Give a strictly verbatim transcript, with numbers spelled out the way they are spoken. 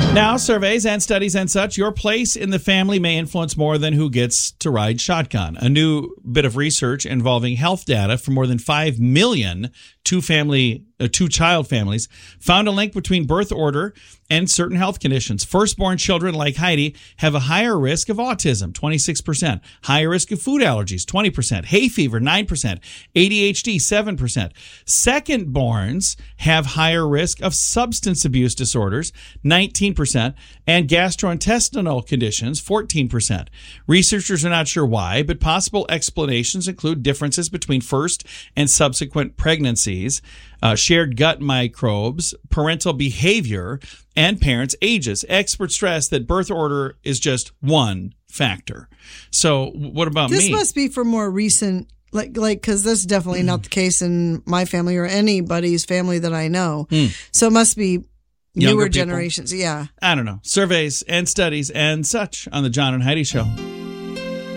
Now, surveys and studies and such, your place in the family may influence more than who gets to ride shotgun. A new bit of research involving health data for more than five million two-family, uh, two-child families found a link between birth order and certain health conditions. Firstborn children like Heidi have a higher risk of autism, twenty-six percent, higher risk of food allergies, twenty percent, hay fever, nine percent, A D H D, seven percent. Secondborns have higher risk of substance abuse disorders, nineteen percent, and gastrointestinal conditions, fourteen percent. Researchers are not sure why, but possible explanations include differences between first and subsequent pregnancies, uh, shared gut microbes, parental behavior, and parents' ages. Experts stress that birth order is just one factor. So what about this me? This must be for more recent, like, like, because this is definitely not the case in my family or anybody's family that I know. Mm. So it must be Younger newer people? generations. Yeah. I don't know. Surveys and studies and such on the John and Heidi Show.